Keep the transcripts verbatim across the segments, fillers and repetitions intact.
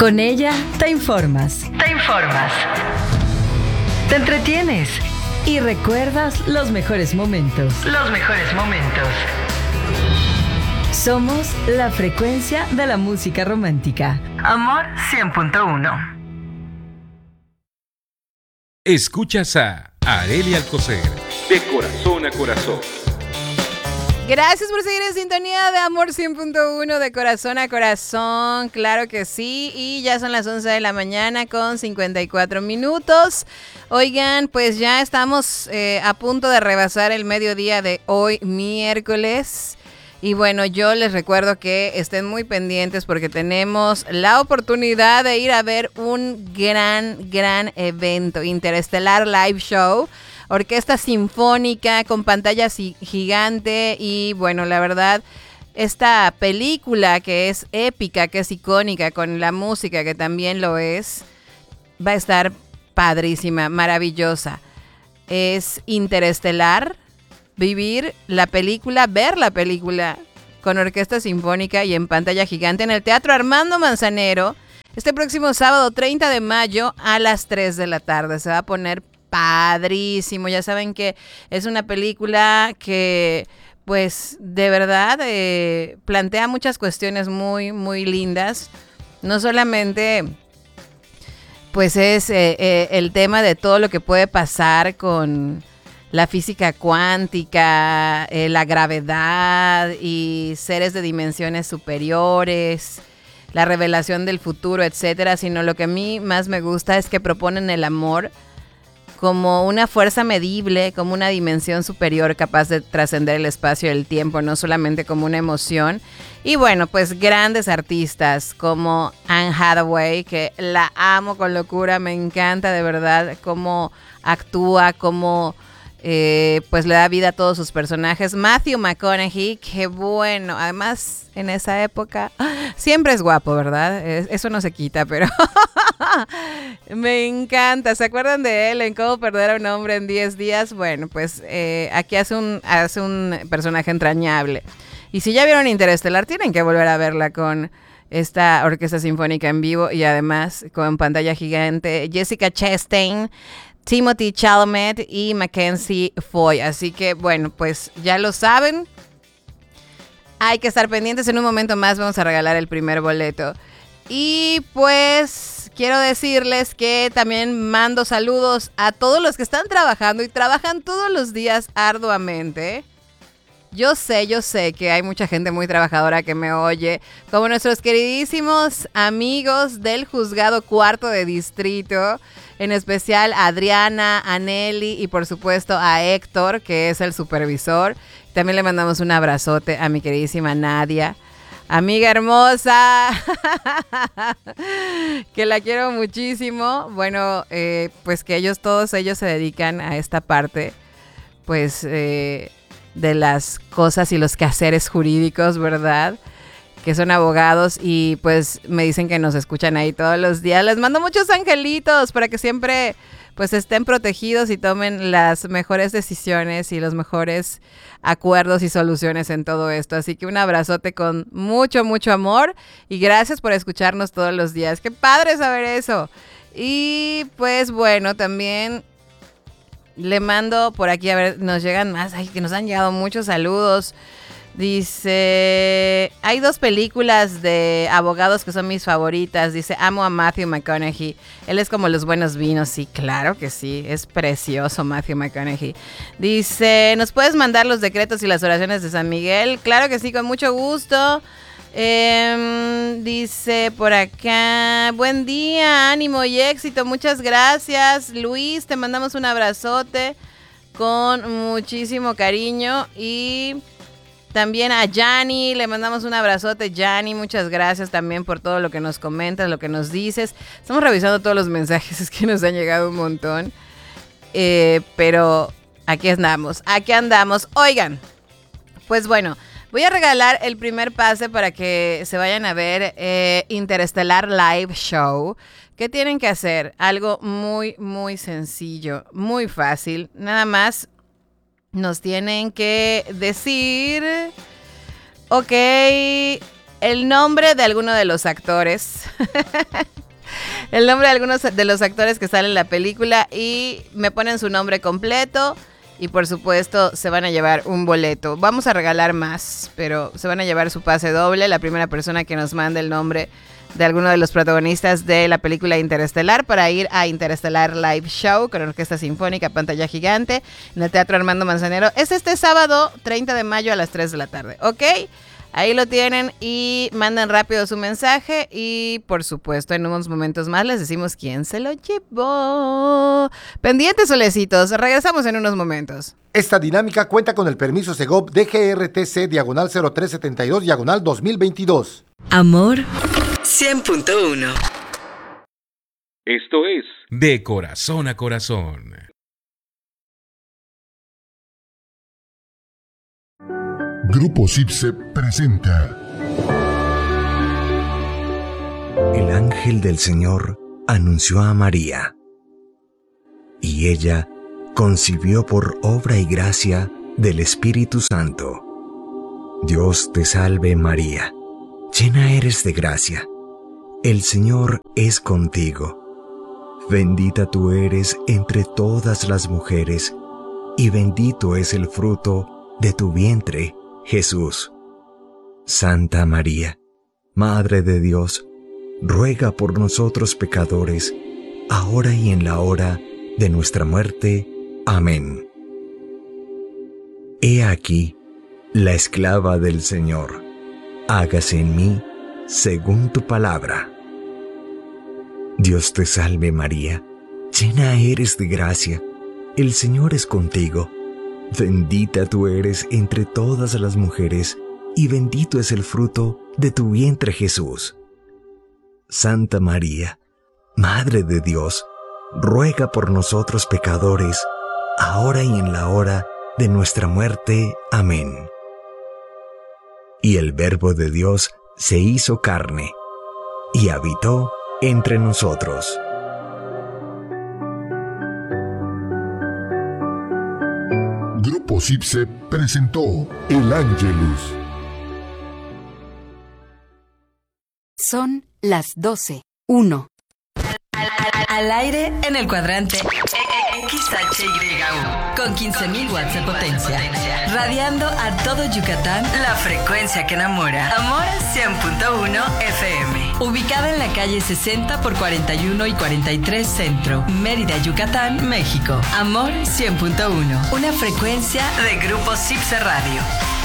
Con ella te informas. Te informas. Te entretienes. Y recuerdas los mejores momentos. Los mejores momentos. Somos la frecuencia de la música romántica. Amor cien punto uno. Escuchas a Arely Alcocer, de corazón a corazón. Gracias por seguir en sintonía de Amor cien punto uno, de corazón a corazón, claro que sí, y ya son las once de la mañana con cincuenta y cuatro minutos. Oigan, pues ya estamos eh, a punto de rebasar el mediodía de hoy, miércoles. Y bueno, yo les recuerdo que estén muy pendientes porque tenemos la oportunidad de ir a ver un gran, gran evento, Interestelar Live Show. Orquesta sinfónica con pantalla gigante y bueno, la verdad, esta película que es épica, que es icónica, con la música que también lo es, va a estar padrísima, maravillosa. Es Interestelar, vivir la película, ver la película con orquesta sinfónica y en pantalla gigante en el Teatro Armando Manzanero este próximo sábado treinta de mayo a las tres de la tarde. Se va a poner padrísimo. Ya saben que es una película que pues de verdad eh, plantea muchas cuestiones muy muy lindas. No solamente pues es eh, eh, el tema de todo lo que puede pasar con la física cuántica, eh, la gravedad y seres de dimensiones superiores, la revelación del futuro, etcétera, sino lo que a mí más me gusta es que proponen el amor como una fuerza medible, como una dimensión superior capaz de trascender el espacio y el tiempo, no solamente como una emoción. Y bueno, pues grandes artistas como Anne Hathaway, que la amo con locura, me encanta de verdad cómo actúa, cómo eh, pues le da vida a todos sus personajes. Matthew McConaughey, que bueno, además en esa época siempre es guapo, ¿verdad? Eso no se quita, pero me encanta. ¿Se acuerdan de él en Cómo perder a un hombre en diez días? Bueno, pues eh, aquí hace un, hace un personaje entrañable. Y si ya vieron Interestelar, tienen que volver a verla con esta orquesta sinfónica en vivo y además con pantalla gigante. Jessica Chastain, Timothée Chalamet y Mackenzie Foy. Así que bueno, pues ya lo saben. Hay que estar pendientes. En un momento más vamos a regalar el primer boleto. Y pues quiero decirles que también mando saludos a todos los que están trabajando y trabajan todos los días arduamente. Yo sé, yo sé que hay mucha gente muy trabajadora que me oye, como nuestros queridísimos amigos del Juzgado Cuarto de Distrito, en especial a Adriana, a Nelly y por supuesto a Héctor, que es el supervisor. También le mandamos un abrazote a mi queridísima Nadia. Amiga hermosa, que la quiero muchísimo. Bueno, eh, pues que ellos, todos ellos se dedican a esta parte, pues, eh, de las cosas y los quehaceres jurídicos, ¿verdad? Que son abogados y pues me dicen que nos escuchan ahí todos los días. Les mando muchos angelitos para que siempre pues estén protegidos y tomen las mejores decisiones y los mejores acuerdos y soluciones en todo esto. Así que un abrazote con mucho, mucho amor y gracias por escucharnos todos los días. ¡Qué padre saber eso! Y pues bueno, también le mando por aquí, a ver, nos llegan más, ay, que nos han llegado muchos saludos. Dice, hay dos películas de abogados que son mis favoritas. Dice, amo a Matthew McConaughey. Él es como los buenos vinos. Sí, claro que sí, es precioso Matthew McConaughey. Dice, ¿nos puedes mandar los decretos y las oraciones de San Miguel? Claro que sí, con mucho gusto. Eh, dice por acá, buen día, ánimo y éxito, muchas gracias Luis, te mandamos un abrazote con muchísimo cariño. Y también a Yanni, le mandamos un abrazote. Yanni, muchas gracias también por todo lo que nos comentas, lo que nos dices. Estamos revisando todos los mensajes, es que nos han llegado un montón. Eh, pero aquí andamos, aquí andamos. Oigan, pues bueno, voy a regalar el primer pase para que se vayan a ver eh, Interestelar Live Show. ¿Qué tienen que hacer? Algo muy, muy sencillo, muy fácil. Nada más nos tienen que decir, ok, el nombre de alguno de los actores. El nombre de algunos de los actores que salen en la película y me ponen su nombre completo y por supuesto se van a llevar un boleto. Vamos a regalar más, pero se van a llevar su pase doble. La primera persona que nos mande el nombre de alguno de los protagonistas de la película Interestelar para ir a Interestelar Live Show con orquesta sinfónica, pantalla gigante en el Teatro Armando Manzanero. Es este sábado treinta de mayo a las tres de la tarde, ¿ok? Ahí lo tienen y mandan rápido su mensaje y por supuesto en unos momentos más les decimos quién se lo llevó. Pendientes, solecitos, regresamos en unos momentos. Esta dinámica cuenta con el permiso Segov D G R T C diagonal cero tres setenta y dos diagonal dos mil veintidós. Amor cien punto uno. Esto es De Corazón a Corazón. Grupo Sipse presenta. El ángel del Señor anunció a María, y ella concibió por obra y gracia del Espíritu Santo. Dios te salve María, llena eres de gracia, el Señor es contigo. Bendita tú eres entre todas las mujeres, y bendito es el fruto de tu vientre, Jesús. Santa María, Madre de Dios, ruega por nosotros pecadores, ahora y en la hora de nuestra muerte. Amén. He aquí la esclava del Señor. Hágase en mí según tu palabra. Dios te salve María, llena eres de gracia, el Señor es contigo. Bendita tú eres entre todas las mujeres, y bendito es el fruto de tu vientre Jesús. Santa María, Madre de Dios, ruega por nosotros pecadores, ahora y en la hora de nuestra muerte. Amén. Y el Verbo de Dios se hizo carne, y habitó entre nosotros. Grupo Sipse presentó El Ángelus. Son las doce. Uno. Al, al, al aire en el cuadrante X H Y U con quince mil watts de potencia, radiando a todo Yucatán la frecuencia que enamora. Amor cien punto uno F M. Ubicada en la calle sesenta por cuarenta y uno y cuarenta y tres Centro, Mérida, Yucatán, México. Amor cien punto uno. Una frecuencia de Grupo Sipse Radio.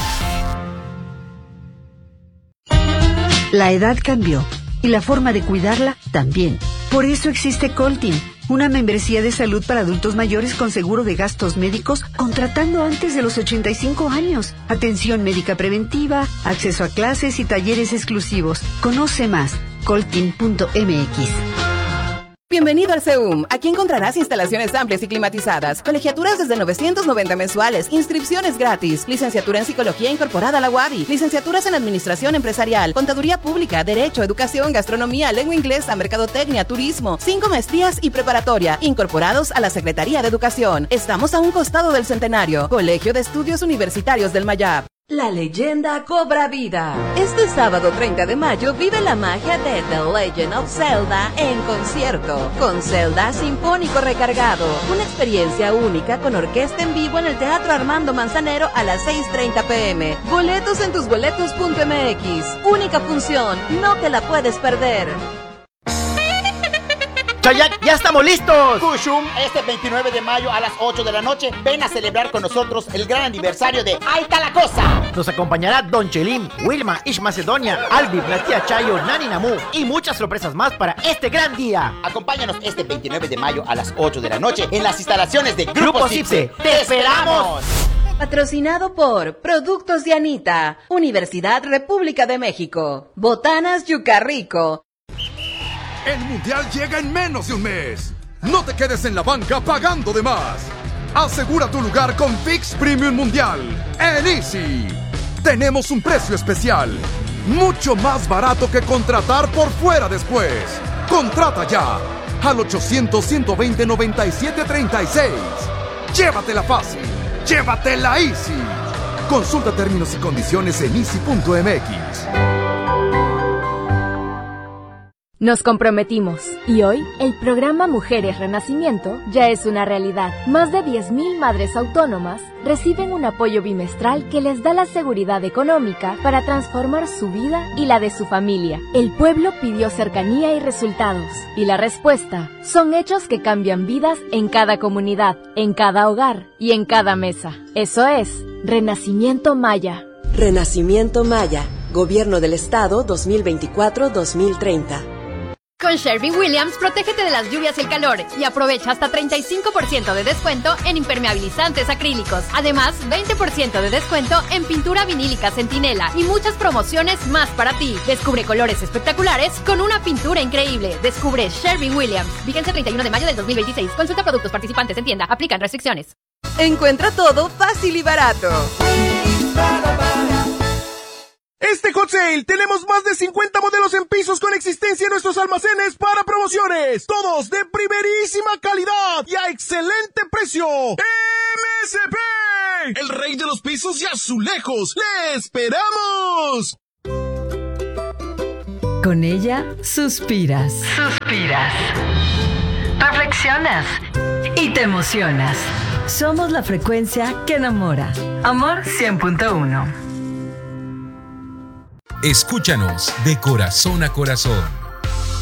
La edad cambió y la forma de cuidarla también. Por eso existe Coltin, una membresía de salud para adultos mayores con seguro de gastos médicos contratando antes de los ochenta y cinco años. Atención médica preventiva, acceso a clases y talleres exclusivos. Conoce más, coltin punto m x. Bienvenido al CEUM. Aquí encontrarás instalaciones amplias y climatizadas, colegiaturas desde novecientos noventa mensuales, inscripciones gratis, licenciatura en Psicología incorporada a la U A B I, licenciaturas en Administración Empresarial, Contaduría Pública, Derecho, Educación, Gastronomía, Lengua Inglesa, Mercadotecnia, Turismo, cinco maestrías y preparatoria, incorporados a la Secretaría de Educación. Estamos a un costado del Centenario, Colegio de Estudios Universitarios del Mayab. La leyenda cobra vida. Este sábado treinta de mayo vive la magia de The Legend of Zelda en concierto, con Zelda Sinfónico Recargado. Una experiencia única con orquesta en vivo en el Teatro Armando Manzanero a las seis treinta pm. Boletos en tus boletos punto m x. Única función, no te la puedes perder. Chayac, ya estamos listos. Kushum, este veintinueve de mayo a las ocho de la noche, ven a celebrar con nosotros el gran aniversario de Ahí está la cosa. Nos acompañará Don Chelim, Wilma, Ish Macedonia, Albi, la tía Chayo, Nani Namu y muchas sorpresas más para este gran día. Acompáñanos este veintinueve de mayo a las ocho de la noche en las instalaciones de Grupo, Grupo Sipse. ¡Te esperamos! Patrocinado por Productos de Anita, Universidad República de México, Botanas Yucarrico. El Mundial llega en menos de un mes. No te quedes en la banca pagando de más. Asegura tu lugar con Fix Premium Mundial en Easy. Tenemos un precio especial, mucho más barato que contratar por fuera después. Contrata ya al ochocientos, ciento veinte, noventa y siete treinta y seis. Llévatela fácil, llévatela Easy. Consulta términos y condiciones en easy punto m x. Nos comprometimos y hoy el programa Mujeres Renacimiento ya es una realidad. Más de diez mil madres autónomas reciben un apoyo bimestral que les da la seguridad económica para transformar su vida y la de su familia. El pueblo pidió cercanía y resultados, y la respuesta son hechos que cambian vidas en cada comunidad, en cada hogar y en cada mesa. Eso es Renacimiento Maya. Renacimiento Maya, Gobierno del Estado dos mil veinticuatro a dos mil treinta. Con Sherwin-Williams, protégete de las lluvias y el calor y aprovecha hasta treinta y cinco por ciento de descuento en impermeabilizantes acrílicos. Además, veinte por ciento de descuento en pintura vinílica Centinela y muchas promociones más para ti. Descubre colores espectaculares con una pintura increíble. Descubre Sherwin-Williams. Vigencia treinta y uno de mayo del dos mil veintiséis. Consulta productos participantes en tienda. Aplican restricciones. Encuentra todo fácil y barato. Este Hot Sale tenemos más de cincuenta modelos en pisos con existencia en nuestros almacenes para promociones. Todos de primerísima calidad y a excelente precio. M S P, el rey de los pisos y azulejos. ¡Le esperamos! Con ella suspiras. Suspiras. Reflexionas. Y te emocionas. Somos la frecuencia que enamora. Amor cien punto uno. Escúchanos de corazón a corazón.